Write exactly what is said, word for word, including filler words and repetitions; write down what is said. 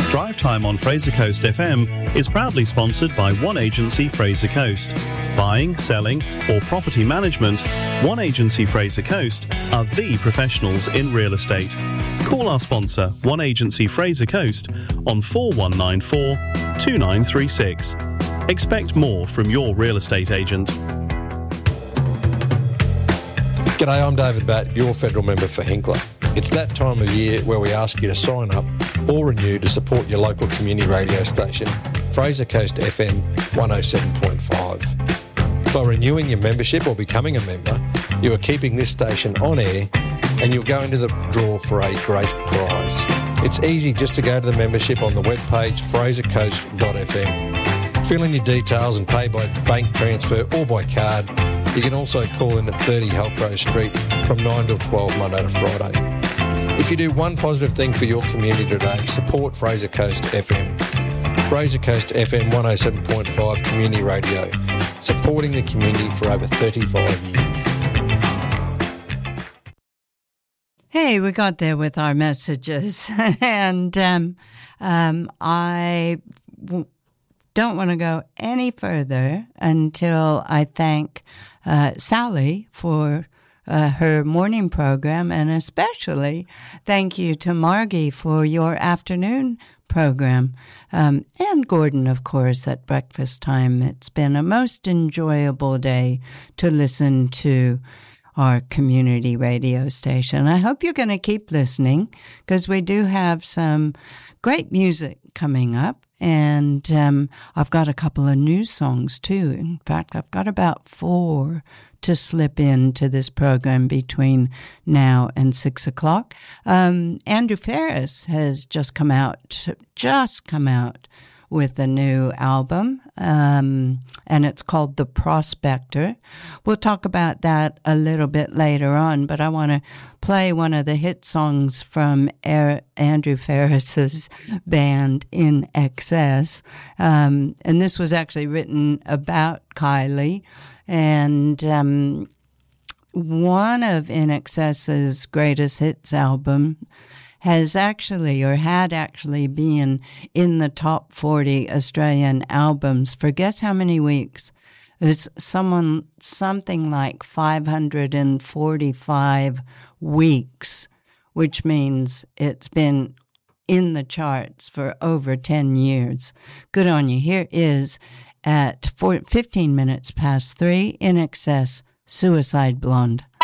Drive Time on Fraser Coast F M is proudly sponsored by One Agency Fraser Coast. Buying, selling or property management, One Agency Fraser Coast are the professionals in real estate. Call our sponsor, One Agency Fraser Coast, on four one nine four, two nine three six. Expect more from your real estate agent. G'day, I'm David Batt, your federal member for Hinkler. It's that time of year where we ask you to sign up or renew to support your local community radio station, Fraser Coast F M one oh seven point five. By renewing your membership or becoming a member, you are keeping this station on air and you'll go into the draw for a great prize. It's easy just to go to the membership on the webpage fraser coast dot f m. Fill in your details and pay by bank transfer or by card. You can also call in at thirty Halcrow Street from nine till twelve Monday to Friday. If you do one positive thing for your community today, support Fraser Coast F M. Fraser Coast F M one oh seven point five Community Radio, supporting the community for over thirty-five years. Hey, we got there with our messages, and um, um, I w- don't want to go any further until I thank uh, Sally for uh, her morning program, and especially thank you to Margie for your afternoon program, um, and Gordon, of course, at breakfast time. It's been a most enjoyable day to listen to our community radio station. I hope you're going to keep listening, because we do have some great music coming up, and um, I've got a couple of new songs too. In fact, I've got about four to slip into this program between now and six o'clock. Um, Andrew Ferris has just come out, just come out with a new album, um, and it's called The Prospector. We'll talk about that a little bit later on, but I want to play one of the hit songs from er- Andrew Ferris's band In Excess. Um, and this was actually written about Kylie, and um, one of In Excess's greatest hits album has actually, or had actually been in the top forty Australian albums for guess how many weeks? It was someone, something like five hundred forty-five weeks, which means it's been in the charts for over ten years. Good on you. Here is, at four, fifteen minutes past three, In Excess, Suicide Blonde.